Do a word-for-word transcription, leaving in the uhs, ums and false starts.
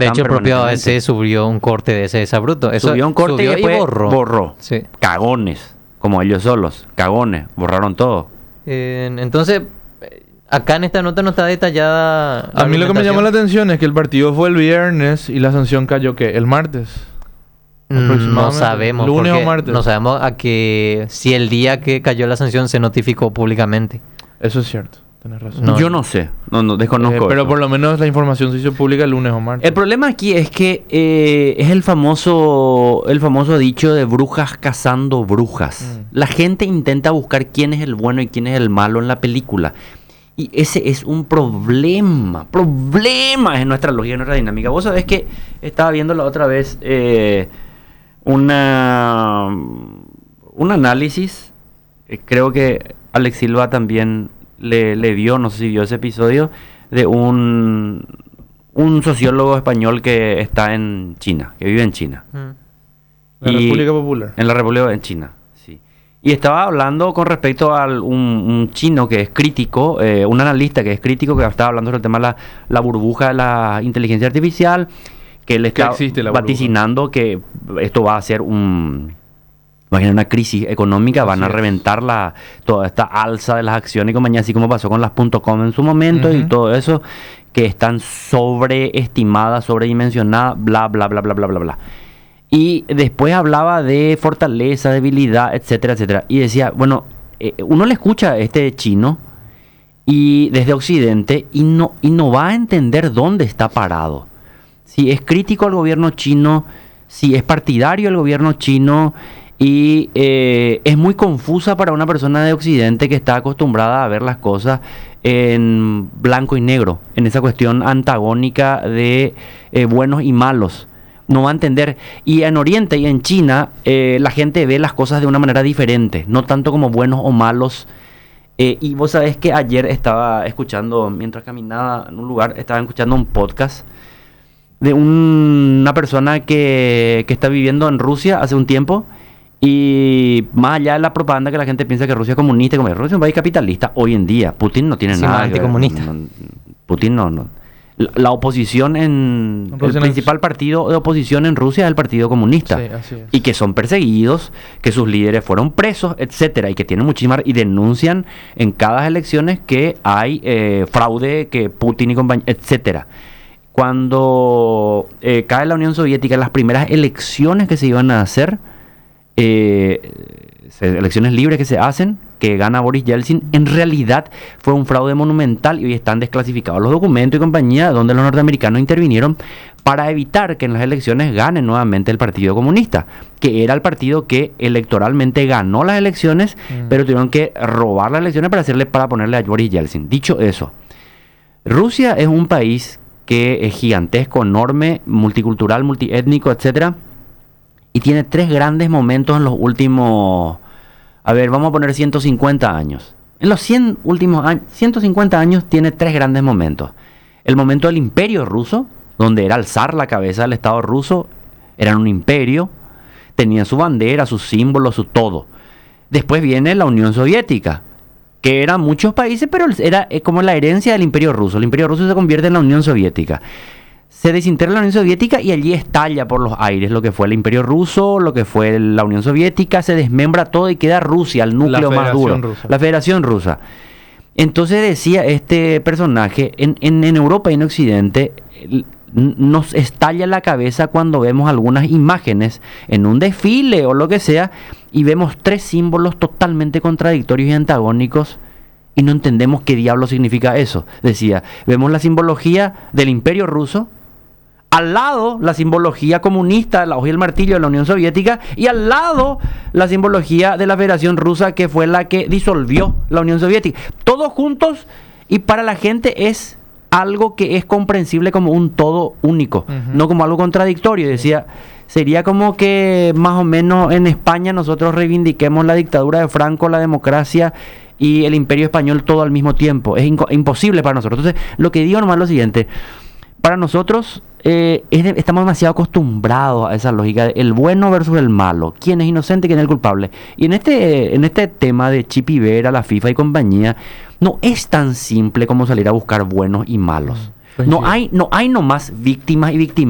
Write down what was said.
De están hecho, el propio A B permanentemente. C subió un corte de ese desabruto. Eso Subió un corte subió y después borró. borró. Sí. Cagones, como ellos solos, cagones, borraron todo. Eh, entonces, eh, acá en esta nota no está detallada. A mí lo que me llamó la atención es que el partido fue el viernes y la sanción cayó, ¿qué? El martes. Mm, No aproximadamente. sabemos. ¿Lunes o porque martes? No sabemos a que si el día que cayó la sanción se notificó públicamente. Eso es cierto, tenés razón. No. Yo no sé, no, no desconozco. Eh, pero eso. por lo menos la información se hizo pública el lunes o martes. El problema aquí es que eh, es el famoso, el famoso dicho de brujas cazando brujas. Mm. La gente intenta buscar quién es el bueno y quién es el malo en la película. Y ese es un problema, problema en nuestra lógica, en nuestra dinámica. Vos sabés que estaba viendo la otra vez eh, una, un análisis, eh, creo que Alex Silva también le, le vio, no sé si vio ese episodio, de un, un sociólogo español que está en China, que vive en China. Mm. La y- República Popular. En la República en China, sí. Y estaba hablando con respecto a un, un chino que es crítico, eh, un analista que es crítico, que estaba hablando sobre el tema de la, la burbuja de la inteligencia artificial, que él está existe la burbuja. vaticinando que esto va a ser un... va a generar una crisis económica, van a Así es. reventar la, toda esta alza de las acciones y compañías, así como pasó con las .com en su momento y Ujú. todo eso, que están sobreestimadas, sobredimensionadas, bla, bla, bla, bla, bla, bla, bla. Y después hablaba de fortaleza, debilidad, etcétera, etcétera. Y decía, bueno, eh, uno le escucha a este chino y desde Occidente y no, y no va a entender dónde está parado. Si es crítico al gobierno chino, si es partidario del gobierno chino, y eh, es muy confusa para una persona de Occidente que está acostumbrada a ver las cosas en blanco y negro, en esa cuestión antagónica de eh, buenos y malos. No va a entender. Y en Oriente y en China, eh, la gente ve las cosas de una manera diferente, no tanto como buenos o malos. Eh, y vos sabés que ayer estaba escuchando, mientras caminaba en un lugar, estaba escuchando un podcast de un- una persona que, que está viviendo en Rusia hace un tiempo. Y más allá de la propaganda que la gente piensa que Rusia es comunista, como Rusia es un país capitalista hoy en día. Putin no tiene Sí, nada más que ver. anticomunista. No, no, Putin no, no. La, la oposición en... En El Rusia no es- principal partido de oposición en Rusia es el Partido Comunista. Sí, así es. Y que son perseguidos, que sus líderes fueron presos, etcétera, y que tienen muchísimas... Y denuncian en cada elecciones que hay eh, fraude, que Putin y compañía, etcétera. Cuando eh, cae la Unión Soviética, las primeras elecciones que se iban a hacer... Eh, se- elecciones libres que se hacen, que gana Boris Yeltsin, en realidad fue un fraude monumental y hoy están desclasificados los documentos y compañía donde los norteamericanos intervinieron para evitar que en las elecciones gane nuevamente el Partido Comunista, que era el partido que electoralmente ganó las elecciones, Mm. pero tuvieron que robar las elecciones para hacerle para ponerle a Boris Yeltsin. Dicho eso, Rusia es un país que es gigantesco, enorme, multicultural, multiétnico, etcétera. Y tiene tres grandes momentos en los últimos, a ver, vamos a poner ciento cincuenta años. En los cien últimos años, ciento cincuenta años tiene tres grandes momentos. El momento del Imperio Ruso, donde era el zar la cabeza del Estado ruso, eran un imperio, tenían su bandera, sus símbolos, su todo. Después viene la Unión Soviética, que eran muchos países, pero era eh, como la herencia del Imperio Ruso. El Imperio Ruso se convierte en la Unión Soviética. Se desintegra la Unión Soviética y allí estalla por los aires lo que fue el Imperio Ruso, lo que fue la Unión Soviética, se desmembra todo y queda Rusia, el núcleo más Federación duro, Rusa. la Federación Rusa. Entonces decía este personaje, en, en, en Europa y en Occidente el- n- nos estalla la cabeza cuando vemos algunas imágenes en un desfile o lo que sea y vemos tres símbolos totalmente contradictorios y antagónicos y no entendemos qué diablo significa eso. Decía, vemos la simbología del Imperio Ruso, al lado la simbología comunista, la hoja y el martillo de la Unión Soviética, y al lado la simbología de la Federación Rusa, que fue la que disolvió la Unión Soviética. Todos juntos, y para la gente es algo que es comprensible como un todo único, Ujú. no como algo contradictorio. Decía, sería como que más o menos en España nosotros reivindiquemos la dictadura de Franco, la democracia y el imperio español todo al mismo tiempo. Es inco- imposible para nosotros. Entonces, lo que digo nomás es lo siguiente. Para nosotros eh, es de- estamos demasiado acostumbrados a esa lógica de el bueno versus el malo, quién es inocente y quién es el culpable. Y en este, en este tema de Chip y Vera, la FIFA y compañía, no es tan simple como salir a buscar buenos y malos. Mm, No coincido. hay, no hay nomás víctimas y victimarios.